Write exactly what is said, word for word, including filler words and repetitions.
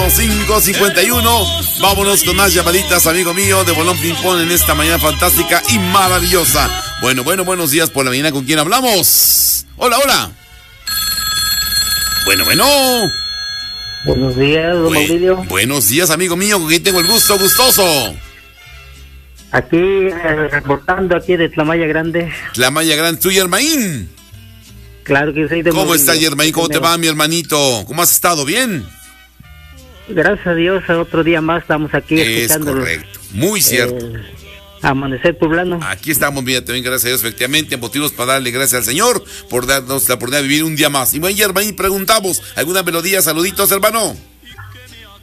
cinco cincuenta y uno. Vámonos con más llamaditas, amigo mío, de Bolón Ping Pong en esta mañana fantástica y maravillosa. Bueno, bueno, buenos días por la mañana. ¿Con quién hablamos? Hola, hola. Bueno, bueno. Buenos días, don Mauricio. Buenos días, amigo mío. ¿Con quién tengo el gusto? Gustoso. Aquí, eh, reportando aquí de Tlamaya Grande. Tlamaya Grande, ¿tú, Yermaín? Claro que sí. ¿Cómo está, Yermaín? ¿Cómo te va, mi hermanito? ¿Cómo has estado? ¿Bien? Gracias a Dios, otro día más estamos aquí es correcto, muy cierto. El amanecer poblano. Aquí estamos, mira, también gracias a Dios, efectivamente, motivos para darle gracias al Señor por darnos la oportunidad de vivir un día más. Y bueno, Yermaín, preguntamos, ¿alguna melodía, saluditos, hermano?